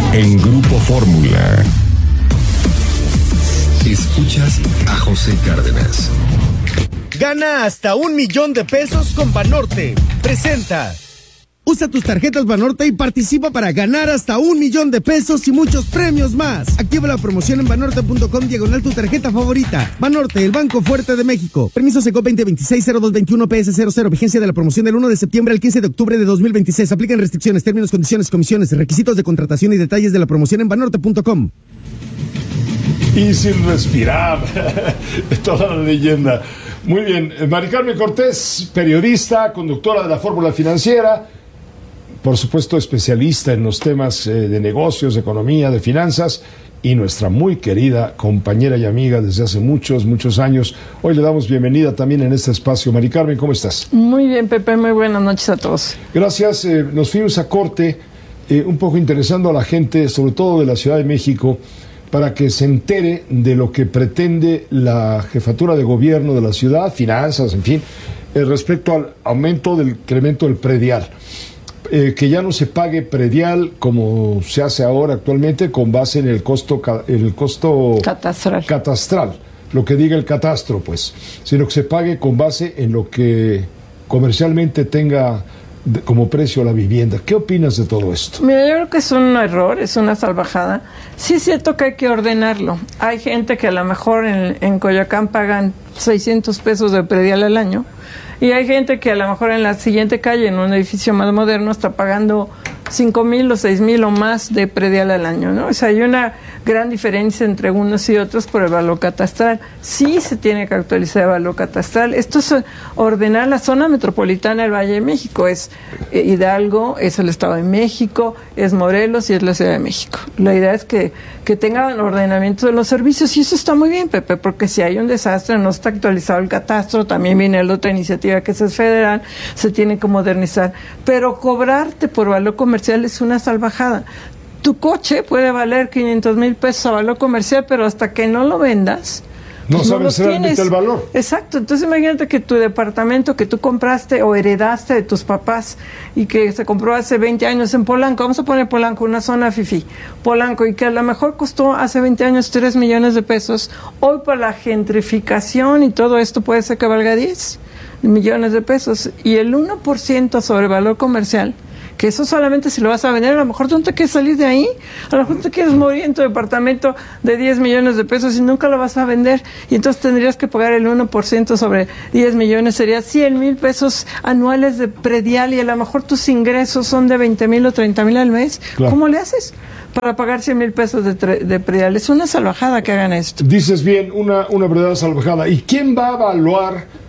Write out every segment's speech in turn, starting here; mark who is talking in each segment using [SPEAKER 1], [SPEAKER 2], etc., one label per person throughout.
[SPEAKER 1] en Grupo Fórmula. Escuchas a José Cárdenas.
[SPEAKER 2] Gana hasta $1,000,000 con Banorte. Presenta. Usa tus tarjetas Banorte y participa para ganar hasta $1,000,000 y muchos premios más. Activa la promoción en banorte.com/ tu tarjeta favorita. Banorte, el banco fuerte de México. Permiso Secop 2026-0221 PS00. Vigencia de la promoción del 1 de septiembre al 15 de octubre de 2026. Aplican restricciones, términos, condiciones, comisiones, requisitos de contratación y detalles de la promoción en banorte.com.
[SPEAKER 3] Y sin respirar. Toda la leyenda. Muy bien. Mari Carmen Cortés, periodista, conductora de la Fórmula Financiera. Por supuesto, especialista en los temas de negocios, de economía, de finanzas, y nuestra muy querida compañera y amiga desde hace muchos, muchos años. Hoy le damos bienvenida también en este espacio. Mari Carmen, ¿cómo estás?
[SPEAKER 4] Muy bien, Pepe, muy buenas noches a todos.
[SPEAKER 3] Gracias. Nos fuimos a corte, un poco interesando a la gente, sobre todo de la Ciudad de México, para que se entere de lo que pretende la jefatura de gobierno de la ciudad, finanzas, en fin, respecto al aumento del incremento del predial. Que ya no se pague predial como se hace ahora actualmente con base en el costo catastral, lo que diga el catastro, pues, sino que se pague con base en lo que comercialmente tenga como precio la vivienda. ¿Qué opinas de todo esto?
[SPEAKER 4] Mira, yo creo que es un error, es una salvajada. Sí es cierto que hay que ordenarlo. Hay gente que a lo mejor en Coyoacán pagan $600 de predial al año, y hay gente que a lo mejor en la siguiente calle, en un edificio más moderno, está pagando 5,000 o 6,000 o más de predial al año, ¿no? O sea, hay una gran diferencia entre unos y otros por el valor catastral. Sí se tiene que actualizar el valor catastral. Esto es ordenar la zona metropolitana del Valle de México. Es Hidalgo, es el Estado de México, es Morelos y es la Ciudad de México. La idea es que tengan ordenamiento de los servicios, y eso está muy bien, Pepe, porque si hay un desastre, no está actualizado el catastro, también viene la otra iniciativa que es federal, se tiene que modernizar. Pero cobrarte por valor comercial es una salvajada. Tu coche puede valer $500,000 a valor comercial, pero hasta que no lo vendas,
[SPEAKER 3] no sabes realmente el valor.
[SPEAKER 4] Exacto. Entonces imagínate que tu departamento que tú compraste o heredaste de tus papás y que se compró hace 20 años en Polanco, vamos a poner Polanco, una zona fifí, Polanco, y que a lo mejor costó hace 20 años $3,000,000, hoy por la gentrificación y todo esto puede ser que valga $10,000,000, y el 1% sobre valor comercial, que eso solamente si lo vas a vender, a lo mejor tú no te quieres salir de ahí, a lo mejor te quieres morir en tu departamento de $10,000,000 y nunca lo vas a vender, y entonces tendrías que pagar el 1% sobre 10 millones, sería $100,000 anuales de predial, y a lo mejor tus ingresos son de 20,000 o 30,000 al mes. Claro. ¿Cómo le haces para pagar $100,000 de predial? Es una salvajada que hagan esto.
[SPEAKER 3] Dices bien, una verdadera salvajada. ¿Y quién va a evaluar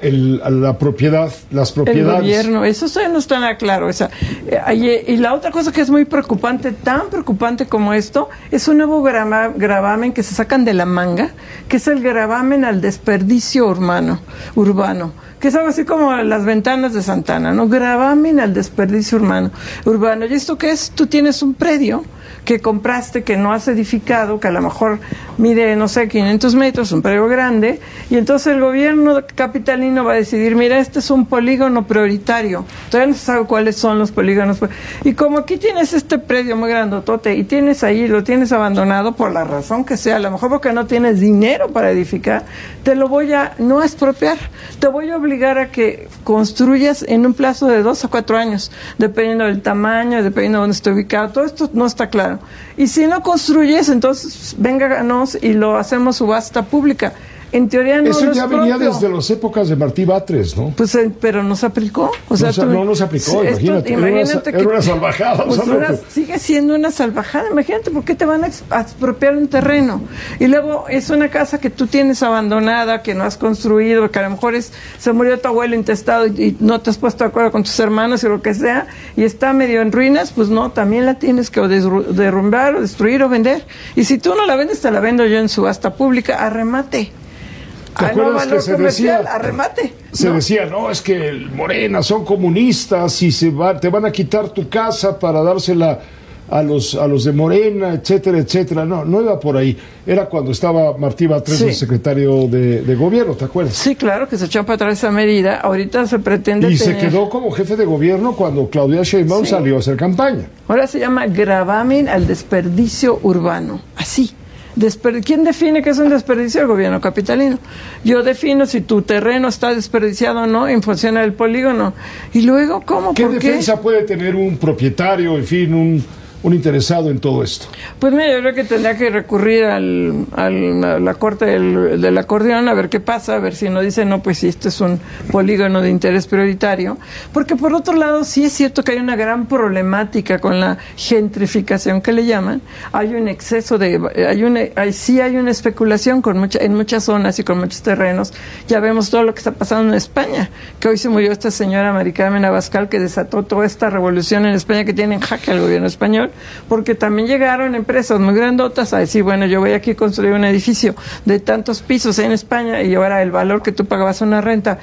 [SPEAKER 3] la propiedad, las propiedades?
[SPEAKER 4] El gobierno, eso no está nada claro. Y la otra cosa que es muy preocupante, tan preocupante como esto, es un nuevo gravamen que se sacan de la manga, que es el gravamen al desperdicio urbano, que es algo así como las ventanas de Santana, ¿no? Gravamen al desperdicio urbano. ¿Y esto qué es? Tú tienes un predio que compraste, que no has edificado, que a lo mejor mide, no sé, 500 metros, un predio grande, y entonces el gobierno capitalino va a decidir, mira, este es un polígono prioritario, todavía no se sabe cuáles son los polígonos, y como aquí tienes este predio muy grandotote, y tienes ahí, lo tienes abandonado por la razón que sea, a lo mejor porque no tienes dinero para edificar, te lo voy a no expropiar, te voy a obligar a que construyas en un plazo de 2 a 4 años, dependiendo del tamaño, dependiendo de dónde esté ubicado, todo esto no está claro. Y si no construyes, entonces vénganos y lo hacemos subasta pública. En teoría no.
[SPEAKER 3] Eso ya venía desde las épocas de Martí Batres, ¿no?
[SPEAKER 4] Pues, pero no se aplicó. O sea,
[SPEAKER 3] no se aplicó, imagínate. Era una salvajada.
[SPEAKER 4] Pues sigue siendo una salvajada. Imagínate, ¿por qué te van a expropiar un terreno? Y luego es una casa que tú tienes abandonada, que no has construido, que a lo mejor se murió tu abuelo intestado y no te has puesto de acuerdo con tus hermanos y lo que sea, y está medio en ruinas, pues no, también la tienes que derrumbar o destruir o vender. Y si tú no la vendes, te la vendo yo en subasta pública a remate.
[SPEAKER 3] ¿Te acuerdas que se decía,
[SPEAKER 4] a remate?
[SPEAKER 3] Decía, no, es que Morena son comunistas y te van a quitar tu casa para dársela a los de Morena, etcétera, etcétera. No iba por ahí. Era cuando estaba Martí Batres, el secretario de gobierno, ¿te acuerdas?
[SPEAKER 4] Sí, claro, que se echó para atrás esa medida. Ahorita se pretende
[SPEAKER 3] se quedó como jefe de gobierno cuando Claudia Sheinbaum salió a hacer campaña.
[SPEAKER 4] Ahora se llama gravamen al desperdicio urbano. Así. ¿Quién define qué es un desperdicio? El gobierno capitalino. Yo defino si tu terreno está desperdiciado o no en función del polígono. Y luego, ¿cómo?
[SPEAKER 3] ¿Qué
[SPEAKER 4] ¿Por
[SPEAKER 3] defensa puede tener un propietario, en fin, un interesado en todo esto?
[SPEAKER 4] Pues mira, yo creo que tendría que recurrir a la corte del acordeón a ver qué pasa, a ver si no dice, no, pues sí, este es un polígono de interés prioritario. Porque por otro lado, sí es cierto que hay una gran problemática con la gentrificación que le llaman. Hay un exceso sí hay una especulación en muchas zonas y con muchos terrenos. Ya vemos todo lo que está pasando en España, que hoy se murió esta señora Mari Carmen Abascal, que desató toda esta revolución en España que tiene en jaque al gobierno español, porque también llegaron empresas muy grandotas a decir, bueno, yo voy aquí a construir un edificio de tantos pisos en España y ahora el valor que tú pagabas una renta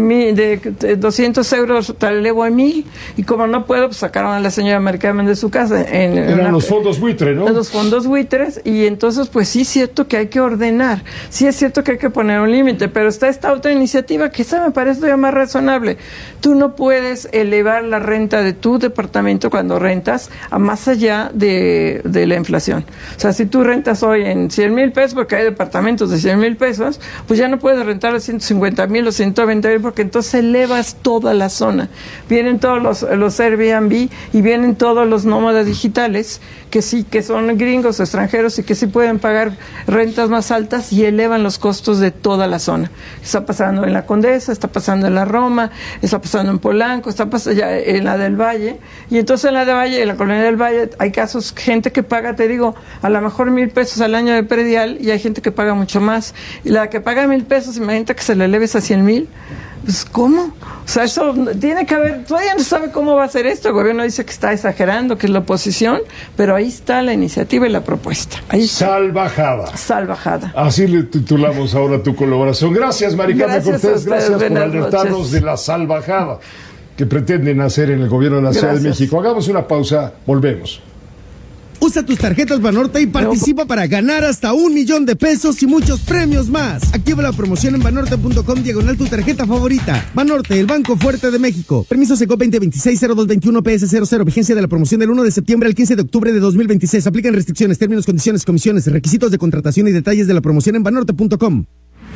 [SPEAKER 4] de 200 euros te elevo a 1,000, y como no puedo, pues sacaron a la señora Mari Carmen de su casa.
[SPEAKER 3] Eran los fondos buitres, ¿no?
[SPEAKER 4] Los fondos buitres, y entonces pues sí es cierto que hay que ordenar, sí es cierto que hay que poner un límite, pero está esta otra iniciativa que esa me parece todavía más razonable. Tú no puedes elevar la renta de tu departamento cuando rentas a más allá de la inflación. O sea, si tú rentas hoy en 100,000 pesos, porque hay departamentos de 100,000 pesos, pues ya no puedes rentar a 150,000 o 120,000, porque entonces elevas toda la zona. Vienen todos los Airbnb y vienen todos los nómadas digitales que sí, que son gringos o extranjeros y que sí pueden pagar rentas más altas y elevan los costos de toda la zona. Está pasando en la Condesa, está pasando en la Roma, está pasando en Polanco, está pasando ya en la del Valle, y entonces en la del Valle, en la colonia del Valle, hay casos, gente que paga, te digo, a lo mejor 1,000 pesos al año de predial, y hay gente que paga mucho más. Y la que paga 1,000 pesos, imagínate que se le eleves a 100,000. Pues, ¿cómo? O sea, eso tiene que haber, todavía no sabe cómo va a ser esto. El gobierno dice que está exagerando, que es la oposición, pero ahí está la iniciativa y la propuesta. Ahí está.
[SPEAKER 3] Salvajada.
[SPEAKER 4] Salvajada.
[SPEAKER 3] Así le titulamos ahora tu colaboración. Gracias, Mari Carmen Cortés. Gracias por alertarnos de la salvajada que pretenden hacer en el gobierno de la Ciudad de México. Hagamos una pausa, volvemos.
[SPEAKER 2] Usa tus tarjetas Banorte y participa para ganar hasta 1,000,000 de pesos y muchos premios más. Activa la promoción en banorte.com/, tu tarjeta favorita. Banorte, el banco fuerte de México. Permiso SECO 2026-0221 PS00. Vigencia de la promoción del 1 de septiembre al 15 de octubre de 2026. Aplican restricciones, términos, condiciones, comisiones, requisitos de contratación y detalles de la promoción en banorte.com.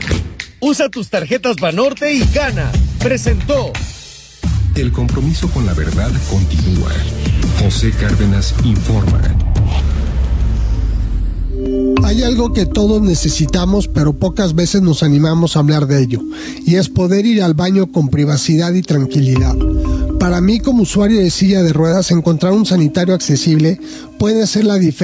[SPEAKER 5] Usa tus tarjetas Banorte y gana. Presentó.
[SPEAKER 1] El compromiso con la verdad continúa. José Cárdenas informa.
[SPEAKER 6] Hay algo que todos necesitamos, pero pocas veces nos animamos a hablar de ello, y es poder ir al baño con privacidad y tranquilidad. Para mí, como usuario de silla de ruedas, encontrar un sanitario accesible puede ser la diferencia.